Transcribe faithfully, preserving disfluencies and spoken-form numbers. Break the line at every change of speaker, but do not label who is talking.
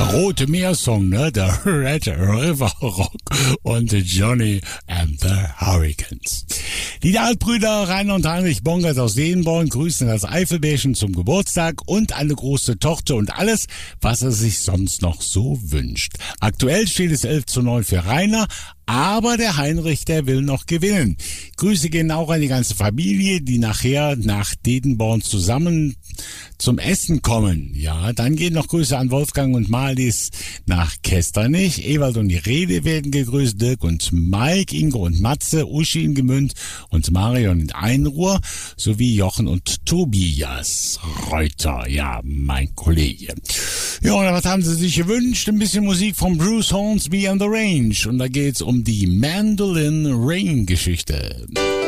Rote Meer-Song, ne? Der Red River Rock und Johnny and the Hurricanes. Die Dahlbrüder Rainer und Heinrich Bongert aus Deenborn grüßen das Eifelbärchen zum Geburtstag und eine große Tochter und alles, was er sich sonst noch so wünscht. Aktuell steht es elf zu neun für Rainer, aber der Heinrich, der will noch gewinnen. Grüße gehen auch an die ganze Familie, die nachher nach Dedenborn zusammen zum Essen kommen. Ja, dann gehen noch Grüße an Wolfgang und Marlies nach Kesternich. Ewald und die Rede werden gegrüßt. Dirk und Mike, Ingo und Matze, Uschi in Gemünd und Marion in Einruhr sowie Jochen und Tobias Reuter. Ja, mein Kollege. Ja, und was haben sie sich gewünscht? Ein bisschen Musik von Bruce Hornsby and the Range. Und da geht's um die Mandolin Rain Geschichte.